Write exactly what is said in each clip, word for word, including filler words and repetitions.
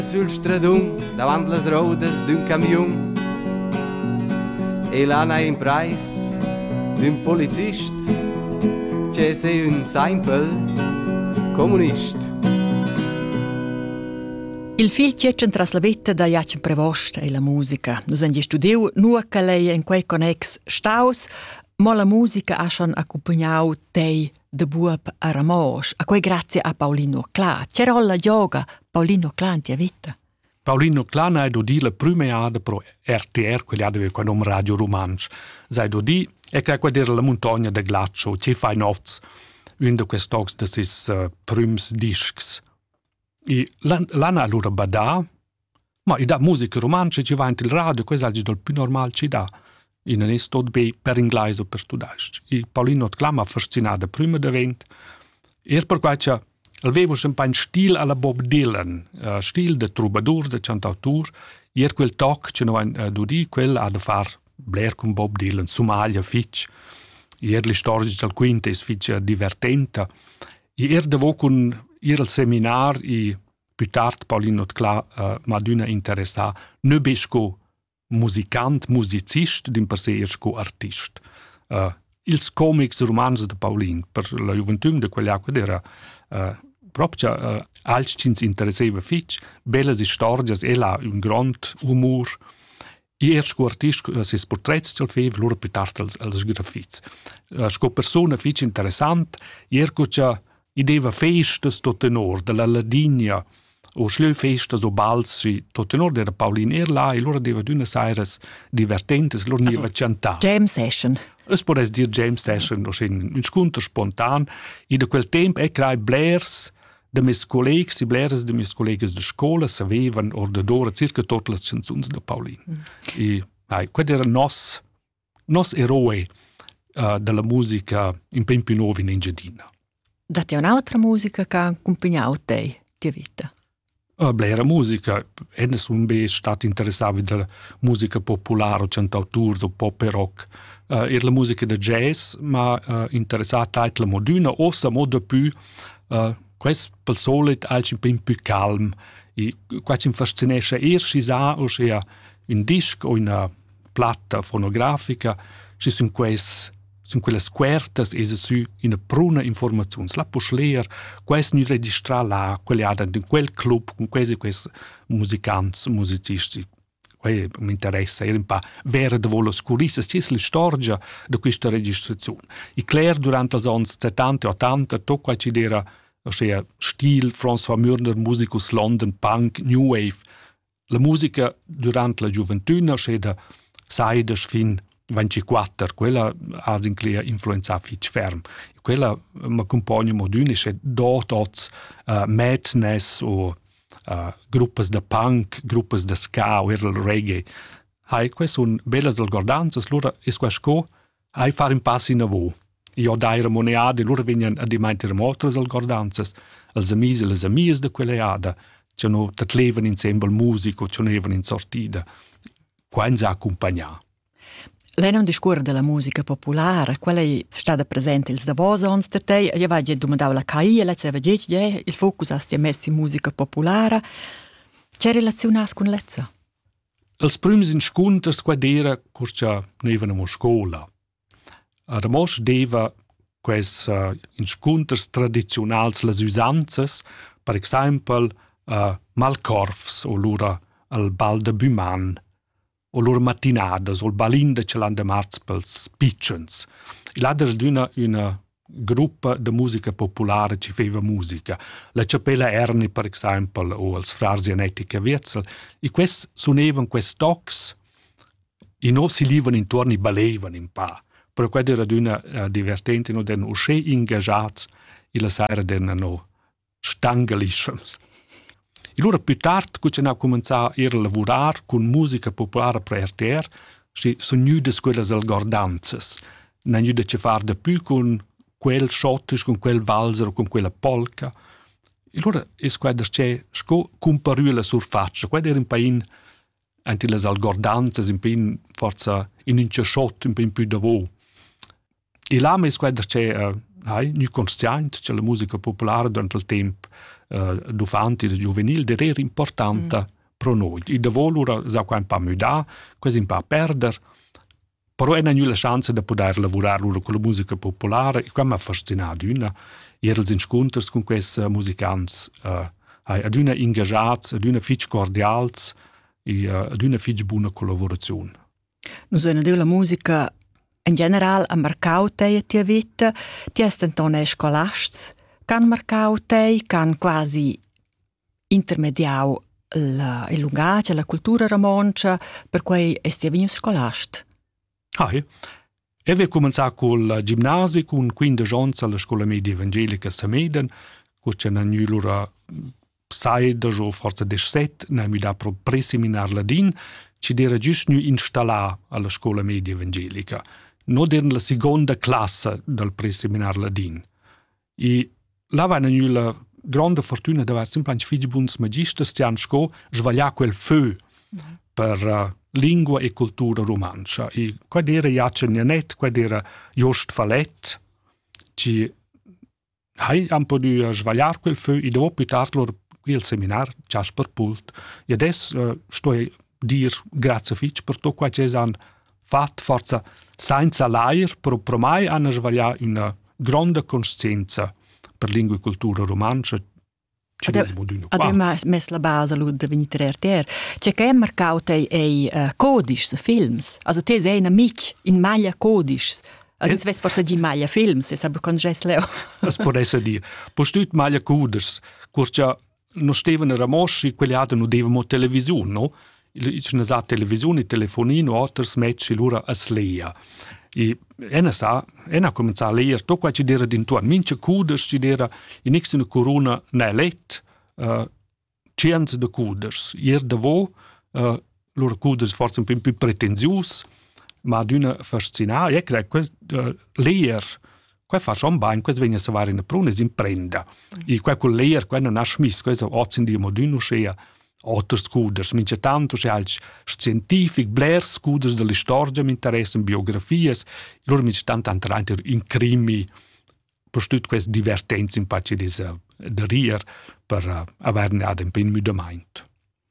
Sul stradun, davant las rodas d'un camion, e l'ana in prais d'un polizist, c'è sei un simple comunist. Il fil c'etchen tras la vetta da Jacen Prevost e la musica. Nus han studiu nua che lei in quei connex staus, ma la musica ha schon accompagnau tei de buob a Ramos, a quei grazie a Paulino Cla. C'è rolla gioca Paulino Cla in tia vita? Paulino Cla ha do di la prima ada pro R T R, quelli ada con nome Radio Romansch. Sai do di e che quella la montagna de Glaccio, ci fa noz, un de quest'ox de sis uh, prims discs. E l'ana allora badà, ma i da musica romantica ci va in il radio, questo è il più normale ci dà. E non è tutto bene per inglese o per tedesco. E Paulino Cla mi ha affascinato prima di vent. E per questo avevo sempre un stile alla Bob Dylan, uh, stile di troubadour, di cantautor. E quel talk che noi uh, duri, quel ha da fare Blair con Bob Dylan, Somalia, fitch. E le storie del quinto è fitch divertente. E er devo con ir al seminar e più tard Paulino Cla uh, ma d'una interessa ne besco musicant, musicist, din per se ersco artist. Uh, ils comics romans de Paulin per la juventum de quegli acqua era uh, proprio uh, alcins interesseva fitch, belles stories e la un grand humor. E ersco artist uh, ses portraits cel fev loro più tard als, als graffits. Uh, sco persona fitch interessant, erco cia ideva festas tot tenor, de la Ladinia, o slö festas o balsi tot tenor, era Paulin er là, e loro deva d'una saires divertentes, loro niva cantar. Jam session. Es podes dir jam session, o un, un scunter spontan, e da quel temp e crai blairs de mes collegs, e blairs de mes collegas de scola savevan ordadora circa tot las canzuns de Paulin. Mm. E, ai, qued era nos, nos eroe uh, de la musica in più novi in Engiadina. Da te un'altra musica che ha accompagnato te, tia vita? Uh, Blera musica, e nessun be stato interessato della musica popolare o cantautori o pop e rock. Uh, era la musica da jazz, ma uh, interessata anche la moderna, o sa modo più, uh, questo per solito è un po' più calmo. E questo mi fascinesce, e si sa, o sia un disco o una platta fonografica, ci sono questi sono quelle squertas e su in pruna informazione. La puoi leggere, questo non registra là, quelli hanno in quel club, con questi, questi musicanti, musicisti. Quello mi interessa, era un po' vera di volo scurissa, c'è la storia di questa registrazione. E Claire, durante gli anni settanta e ottanta, tutto quello che era, ossia, stile, François Mürner, musicus London, punk, new wave. La musica durante la gioventù, ossia, da seides fin ventiquattro, quella ha influenzato fitch ferm. Quella mi accompagna moderna, c'è dots uh, madness o uh, gruppi di punk, gruppi di ska o il reggae. Hai, queste sono belle algordanze, allora è questo hai fare un passo in avanti. Io dai moneade, loro vengono a dimenticare altre algordanze, els amici e le amiche di quelle ade, che non levano insieme al musico, che non levano in sortita. Qua ci accompagna. Lei non discorre della musica popolare, quella è stata presente il davos ons de te, io avevo domandato la K I e lei aveva detto che il focus ha messo in musica popolare. C'è relazione con lezza? Els primi incontri qua era che noi eravamo a scuola. Además deva questi uh, incontri tradizionali, le usanze, per esempio uh, Malcorfs o l'ora al bal de Buman, o loro mattinadas, o il balin de celan de marz pels pitchens. E là des d'una una gruppa de musica popolare ci feva musica. La Capella Erni, per esempio, o els Frars Janetti Caviezel. E quest suonevan quest tocs e non si livan intorno e balevan in pa. Però quella era d'una uh, divertente, no, den usce ingagats e la sera den no stangeliscems. E allora più tardi, quando hanno cominciato a lavorare con musica popolare per R T R, si sono venuti quelle algordanze. Non hanno venuti a fare di più con quel schottisch, con quel valzer o con quella polka. E allora è quando c'è comparire la surfaccia. Quando era un po' in anche le algordanze, un po' in forza in un ciasciotto, un po' in più da voi. E là è quando c'è uh, non consciente, c'è la musica popolare durante il tempo uh, dufanti da giuvenil d'era importante mm. pro noi. I da volura sa qua un pa müda, quasi un pa perder, però è una chance di poter lavorare con la musica popolare, e qua mi ha fascinato una. Era els incontri con questi musicanti, uh, ad una ingagati, ad una fitch cordials e uh, ad una fitch buona collaborazione. Nus una la musica in general ha marcato te e tia vita, ti est antone scolasts, can marcato te, can quasi intermediao la il lungaggio, la cultura romancia, per cui esti venuto scolast. Ah, e avevo cominciato col ginnasio, con quindici anni alla scuola media evangelica Sameden, con c'è una nuova sedici o forse diciassette, ne mi da pro preseminar ladin, ci era giusto installare alla scuola media evangelica. Non era la seconda classe del preseminar ladin. E là va una grande fortuna di avere sempre figli buons magisters che hanno sco sbagliato quel feu mm-hmm. per uh, lingua e cultura romancia. E qua era Jacen Janet, qua era Jost Fallet, ci hanno potuto sbagliare quel feu e dopo più tardi loro qui al seminar Jasper Pult. E adesso uh, sto a dire grazie fitch per tutto quello che hanno fatto, forse senza l'air, però per me hanno sbagliato una grande coscienza per lingua e cultura romancia. Abbiamo messo la base all'uno di venire a terra. C'è che è marcato i uh, codici, films. Also, te sei un amico in maglia codici. Allora, non forse di maglia films, e sape con Jess Leo. Das può essere dire. Posto tu maglia codici, curcia non stavano ramosci, quelli altri non devano televisione, no? C'è una televisione, telefonino, altri smetci loro a slea. E ena sa, ena comincia a leer to qua ci dera d'intorno. Mince cuders ci dera in nexuna corona ne let, uh, cienza de cuders. Ier de vo, uh, loro cuders forse un po' più pretenzius, ma d'una fascinata. E credo che uh, leer, qua fa schon bene, questo viene a savare in prune, si imprenda. E qua con leer, qua non ha smiss, questo oggi di modino scea. Altri scuders, mince tanto c'è altri scientifici, blair scuders delle storie, mi interessano biografie, loro mince tanto anche in crimi, per tutte queste divertenze in pace di rir, per uh, averne ad un po' in mudamento.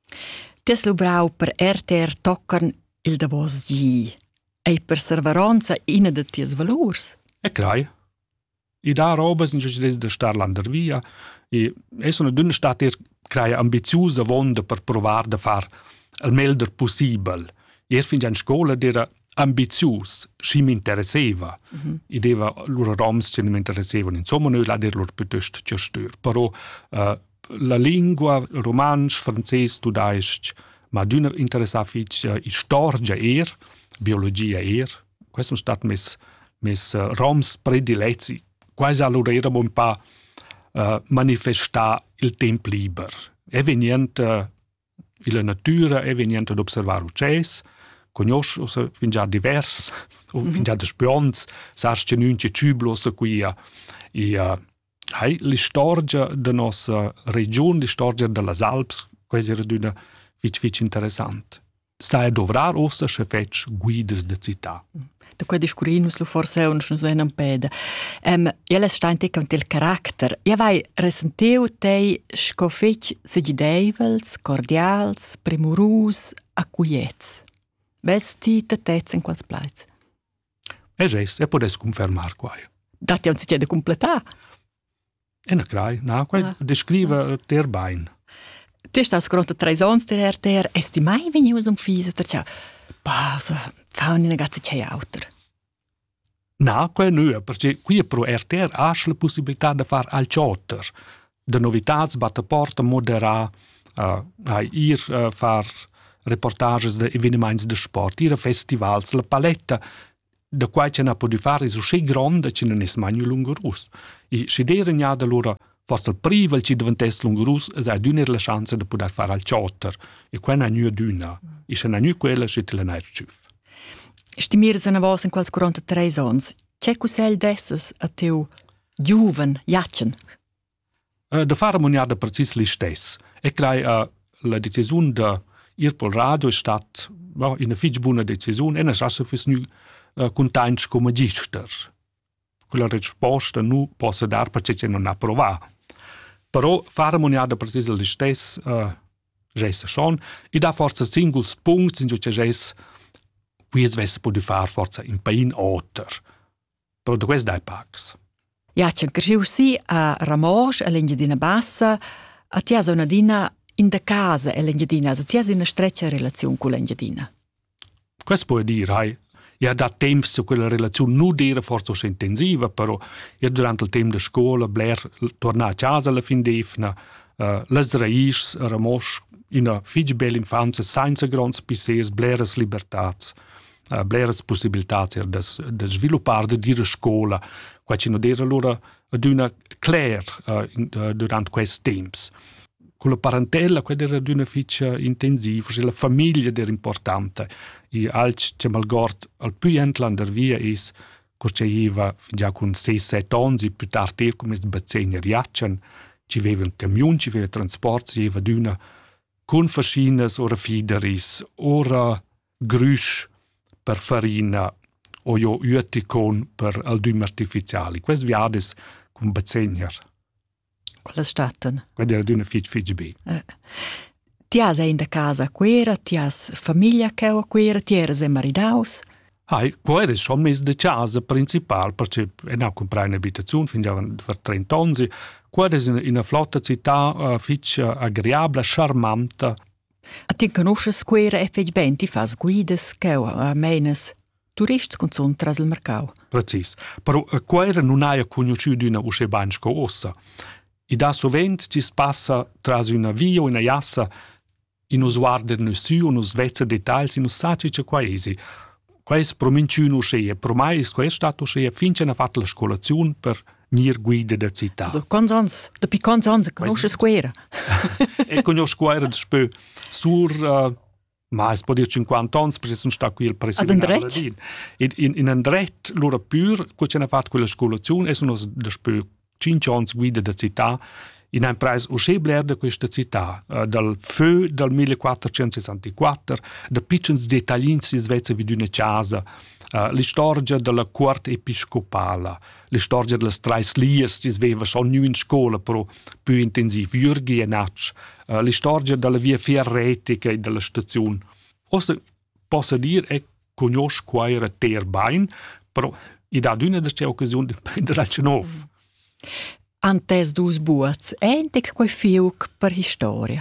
Tes lo brau per R T R toccano il davos di e perseveranza in de ties valors. E crai. I da roba sind già da star lander via, e è sono d'una stat crea ambiziosa vonda per provare da far il melder possibile. Ier fin già in scuola era ambizius, ci mi interessava. Mm-hmm. E deva loro roms che non mi interessavano. Insomma, noi la der loro piuttosto gestur. Però uh, la lingua romansch, francese, tu daist, ma d'una interessava fitch uh, i storia er, biologia er. Questo sono stati mes, mes uh, roms predilezi. Quasi allora erano un po' uh, manifestare il tempo libero. È venuto uh, la natura, è venuto ad osservare il cielo, conosce fin già diversi, o fin già spions, sarà che non c'è cibo qui. E uh, hey, la storia della nostra regione, la storia delle Alpi, questa era una fic fic interessante. Sta a dovrar ossa che fece guides de città. Da quei discurinus lo forse un non sei non peda. Ehm, io le sta inte con il carattere. Io vai resenteu te scofec segidevels, cordials, primorus, accuiets. Vesti te tez in quals plaiz. E ges, e podes confermar qua. Dati un si c'è da completare. E na crai, na, qua ah. descrive ah. ter bain. Ti stai scronto tre anni der ter, esti mai venius un fisa ter ciao. Bah, so, fa una ragazza c'è autor. No, qua no, perché qui pro R T R ha la possibilità di fare al chatter, de novità, batte porta, moderare, uh, ir uh, far reportages de evenementi de sport, ir a festivals, la paletta da qua c'è na può fare è così grande che non è mai lungurus. E se dere nia da loro forse il privo ci diventasse lungurus, è una la chance di poter fare al chatter, e qua non è d'una, e se non è quella che te la non è ciuf. Stimires una voce in quals quarantatré anni. C'è cos'è desses a teu giuven, jacen? Uh, da fare moniada precis li stess. E crai uh, la decisione de ir pol radio è stat well, in una fitch buona decisione e ne sa se fes nu uh, containts come magister. Quella risposta nu posso dar perché c'è non approva. Però fare moniada precisa li stess uh, gessa schon e da forza singuls punts in giuce gess qui es vesse podi far forza in pain otter. Però da quest dai pax. Ja, c'è cresciu sì a Ramosch, a l'Engiadina Bassa, a ti una dina in da casa e l'Engiadina, also ti hai una streccia relazione con l'Engiadina. Questo può dire, hai, ja da tempo su quella relazione non era forse so intensiva, però ja durante il tempo di scuola, Blair torna a casa alla fin d'efna, uh, les raiz, a Ramosch, in una fig bella infanzia, senza grandi spissers, Blair as libertats, uh, Blair as possibilitats de, de sviluppare de dire scuola, qua ci non era allora ad una clair uh, in, uh, durante questi tempi. Con la parentela, quella era una ficha intensiva, la famiglia era importante. E alc che malgort al più entlander via is, che aveva già con sei sette anni, e più tardi come es bazzegna riaccian, ci aveva un camion, ci aveva trasport, ci aveva d'una con fascines ora fideris, ora grüsch per farina, o io ueticon per aldum artificiali. Quest viades con bazzegner. Quella staten. Quella era d'una fig fig b. Eh. Ti has in da casa quera, ti has famiglia che o quera, ti eres e maridaus? Hai, quella era schon mes de casa principal, perché è now comprai un'abitazione fin già per trenta anni. Quella era in una flotta città uh, fig agreabile, charmante. A ti conosces quera e fec ben, ti fas guides che o uh, menes turists con son tras il mercau. Precis. Però uh, quella non hai conosciuto una usce banco ossa. E da sovent ci passa tras una via o una jassa e nos guarda nus su, nos vezza dettagli, e nos sace che qua esi. Quais prominciuno usce, pro mai es quais stato usce, fin ce n'ha fatto la scolazione per nir guida da città. Also, consons, da pi consons, conosces quera. E conosco quera da spö sur, uh, ma es può dire cinquanta anni, perché sono stato qui il presidente. Ad Andret? In, in, in Andret, loro pur, che ce n'ha fatto quella scolazione, e sono da spö cinque anni guida da città, in un paese usce bler da questa città, uh, dal feu del millequattrocentosessantaquattro, da piccoli dettaglini si svezza di una casa, uh, la storia della corte episcopale, la storia delle trais lies si sveva schon nu in scuola, però più intensiv, Jürgi e Natsch, uh, la storia della via ferretica e della stazione. Ossa posso dire che conosco quaira ter bain, però i da d'una da c'è occasione di prendere al cenov. Antes dus buats, entic quei fiuc per historia.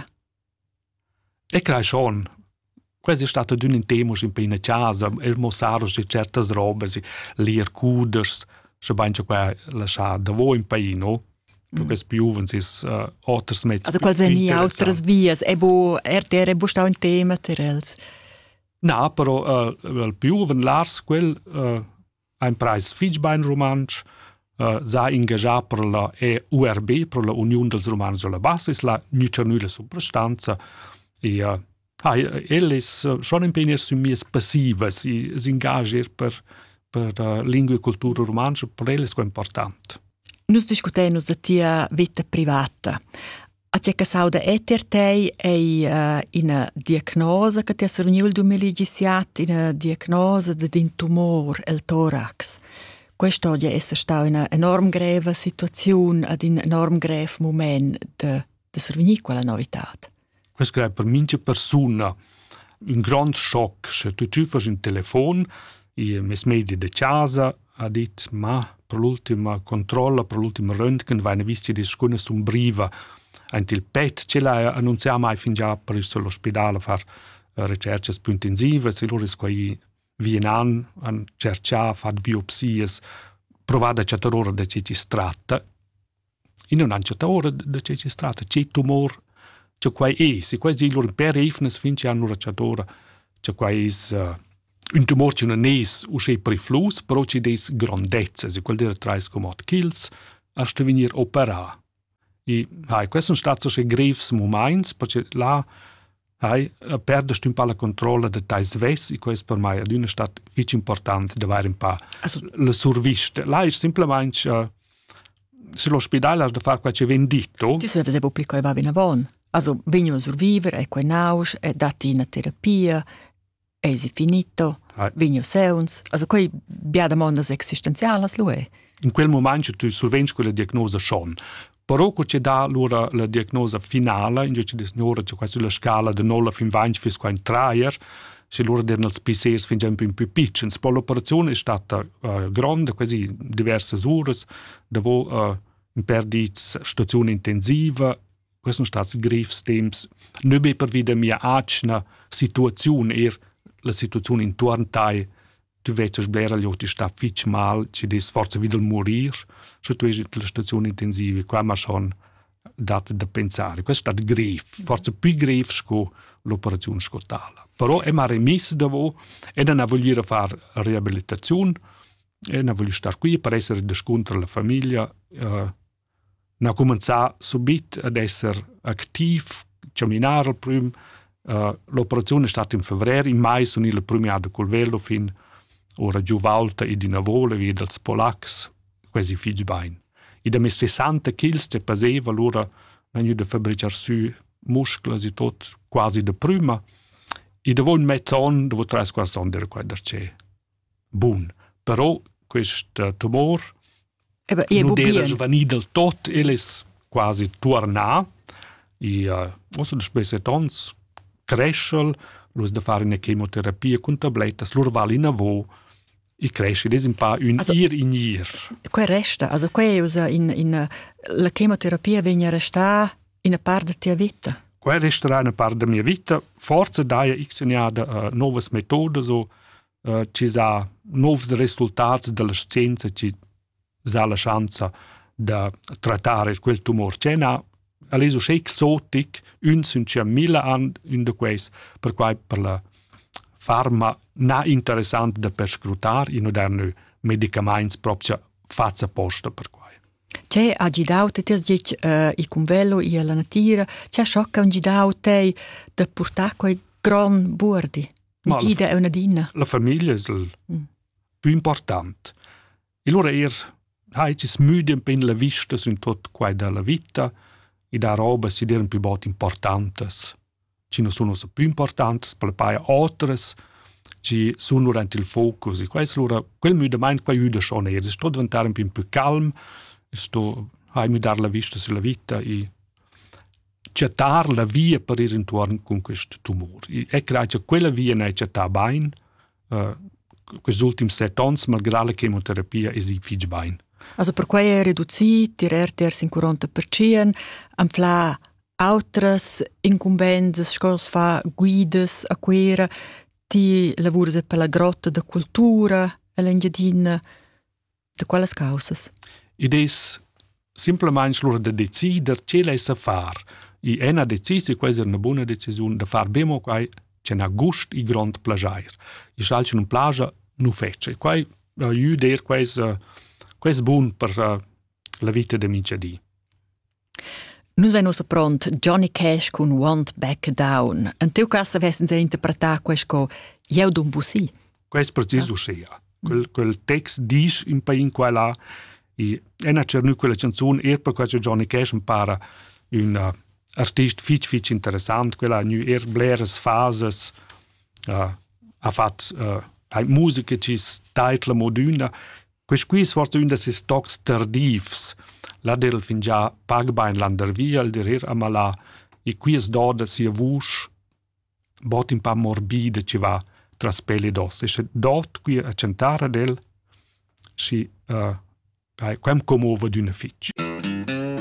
E credo schon. Questo è stato d'un intemos in una casa, e mostrare certe robe, le cuders, se bancio qua lasciare da voi in paino, perché mm. più is uh, alters mezzi. Also quals sind nie altres vias, e bo er der bo sta un tema terels. No, però uh, il più Lars quel uh, ein preis Fitchbein romansch, Uh, sa ingaggià per la E U R B, per la Unione dels Romans sulla Bassa, è la nulla substanza. E uh, ah, el è uh, schon impegnato su mie passive, si, si ingaggia per, per uh, lingua e cultura romanscia, per el è importante. Nus discutemos da tia vita privata. A c'è che sauda eter tei e uh, in a diagnosa che ti ha servito il duemiladiciassette, in a diagnosa di un tumor, il thorax. Questo è stata una enorm grave situazione ad un enorm grave momento di servire quella novità. Questo è per molte persone un grande shock. Se tu ci fai un telefono, i media di casa ha detto, ma per l'ultimo controllo, per l'ultimo röntgen, vanno visti di scuole su un briva. Anche il P E T ce l'ha annunciato mai fin già per l'ospedale a fare uh, ricerche più intensive, se loro sono Vienan an cercà, fat biopsies, provada certa ora da ce ci stratta. E non han certa ora da ce ci stratta, c'è tumor, c'è quai è, se quasi loro per efnes fin c'è hanno certa ora, c'è quai è uh, un tumor c'è non è usce per i flus, però c'è des grandezze, se quel dire trais come otto kills, hasta venir opera. E hai, questo è stato so graves moments, perché là hai perdest un po' la controlla de tais ves, e questo per me è una stat fic importante de avere un po' also, la survista. Là è semplicemente uh, se l'ospedale has da fare qualche vendito. Ti serve se pubblico e va bene avon. Also, vengo a survivere, e quei naus, e dati una terapia, e si finito, vengo seuns. Also, quei biada mondas existenzialas lo è. In quel momento tu survenci quella diagnosa schon. Però che c'è da allora la diagnosi finale, invece di signora c'è quasi la scala da nolla fin venti fino a un traier, se loro erano i P C S fin un po' più piccoli. Poi l'operazione è stata uh, grande, quasi diverse ore, dove uh, in perdita stazione intensiva, questi sono stati grave tempi. Non è per via mia acna situazione, è la situazione intorno a te, tu vedi che gli ti sta fitch mal, ci devi forse wieder morire, se tu sei la stazione intensiva, qua mi sono dato da pensare. Questo è stato grave, forse più grave che l'operazione scotale. Però è una remessa da voi e non voglio fare riabilitazione, e non voglio stare qui per essere descontro alla famiglia, eh, non cominciare subito ad essere attivo, camminare al primo. Uh, l'operazione è stata in febbraio, in mai sono io il primo anno col velo fin ora giù volta e di navole via dal Spolax, quasi figli bene. E da me sessanta chili che pesava, allora non io da fabbricare su muscoli e tutto, quasi da prima, e da un mezz'anno, dopo tre quarti anni, era quello c'è. Buon. Però questo tumore eh non era svanito del tutto, e è quasi tornato, e uh, also da spese anni, cresce, lo da fare una chemioterapia con tablette, lo va in avo e cresce, è un po' un also, ir in ir. Qua resta, also qua è in, in la chemioterapia viene resta in una parte della tua vita? Qua resterà una parte della mia vita, forse dai ixeniada uh, nuove metode, so, uh, ci sa nuovi risultati della scienza, ci sa la chance di trattare quel tumore. C'è una All'eso è exotic, un sono c'è mille anni, un di questi, per cui per la farma non interessante da perscrutare, e non danno medicamenti proprio fatti apposta per cui. C'è agidau te ti dici uh, il convello e la natura, c'è sciocca un gidau te da portare quei gran bordi. Mi gida è una dina. La famiglia è il mm. più importante. E allora er, hai ci smudi un po' in la vista su tutto qua della vita, e da roba si erano più botte importanti. Ci non sono più importanti, per poi altre ci sono durante il focus. E questo allora, quel mi domanda qua aiuta schon er. Sto diventare un po' più calmo, sto hai mi dar la vista sulla vita e cercare la via per ir intorno con questo tumore. E è credo che quella via non è cercata bene. Uh, questi ultimi sette anni, malgrado la chemioterapia, è si fece bene. Also per cui è ridotto, tirar terz in quaranta per cento, am fla altres incumbenze, scols fa guides a quera, ti lavori per la grotta da cultura, e l'engiadina, da quali cause? Ed è semplicemente loro da decidere ce l'è a fare. E è una decisione, questa è una buona decisione, da fare bene qua, c'è un gusto e grande piacere. E se una plage non faccio. E qua aiuta a questo. Questo è buono per uh, la vita di mia cittadina. Noi siamo pronti Johnny Cash con Want Back Down. In teu caso avessero interpretato questo con «Io don bussi». Questo è preciso sia. Ah. Quel, quel testo dice un po' in qua là, e è una certa quella canzone, e per questo Johnny Cash impara un uh, artista fic fic interessante, quella nu er bleres fases, uh, ha fatto uh, musica che sta la moduna. Questo qui è forse uno dei stocks tardivs. Là del fin già pagba in landervia, il dire a malà, e qui è doda sia vush, bot un po' morbide ci va tra spelle d'ossa. E se dot qui a cantare del, si, uh, quem commuove d'una fitch.